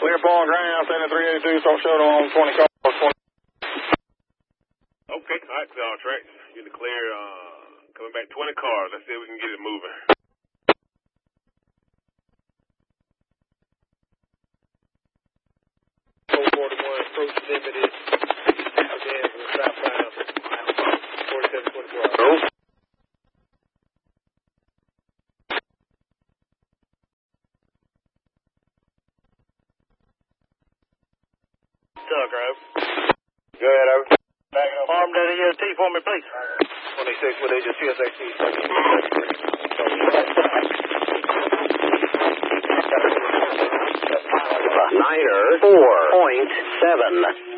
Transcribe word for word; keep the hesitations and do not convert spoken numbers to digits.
Clear ball ground, sending three eighty-two, start shuttle on twenty cars. twenty. Okay, all right, clear all tracks. Get the clear, uh, coming back twenty cars. Let's see if we can get it moving. four forty-one, approach limited. Again, we're southbound. forty-seven twenty-four. Oh. Doug, over. Go ahead, over. Back up. Arm that E S T for me, please. twenty-six with agent C S X T. Niner four point seven.